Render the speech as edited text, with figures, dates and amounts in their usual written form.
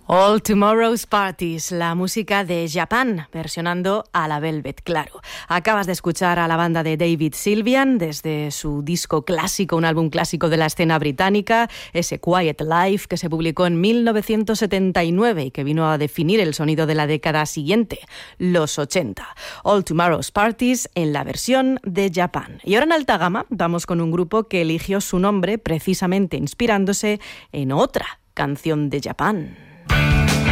All Tomorrow's Parties, la música de Japan, versionando a la Velvet, claro. Acabas de escuchar a la banda de David Sylvian desde su disco clásico, un álbum clásico de la escena británica, ese Quiet Life, que se publicó en 1979 y que vino a definir el sonido de la década siguiente, los 80. All Tomorrow's Parties en la versión de Japan. Y ahora en alta gama vamos con un grupo que eligió su nombre precisamente inspirándose en otra canción de Japan.